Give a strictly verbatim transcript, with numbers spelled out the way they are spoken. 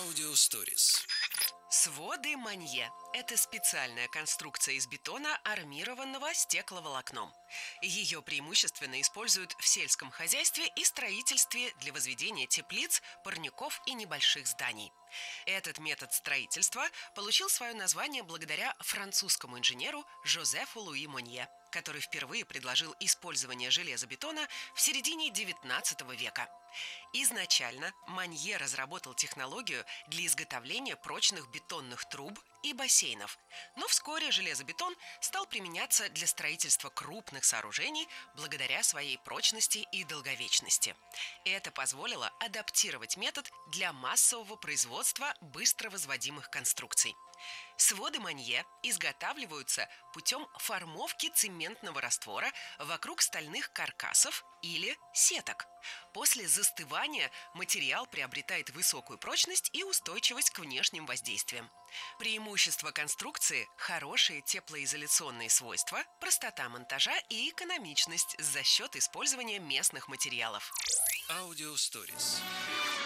Аудио Stories. Своды Манье – это специальная конструкция из бетона, армированного стекловолокном. Ее преимущественно используют в сельском хозяйстве и строительстве для возведения теплиц, парников и небольших зданий. Этот метод строительства получил свое название благодаря французскому инженеру Жозефу Луи Монье, который впервые предложил использование железобетона в середине девятнадцатого века. Изначально Монье разработал технологию для изготовления прочных бетонных труб и бассейнов, но вскоре железобетон стал применяться для строительства крупных сооружений благодаря своей прочности и долговечности. Это позволило адаптировать метод для массового производства быстро возводимых конструкций. Своды Монье изготавливаются путем формовки цементного раствора вокруг стальных каркасов или сеток. После застывания материал приобретает высокую прочность и устойчивость к внешним воздействиям. Преимущество конструкции – хорошие теплоизоляционные свойства, простота монтажа и экономичность за счет использования местных материалов. Аудио Stories.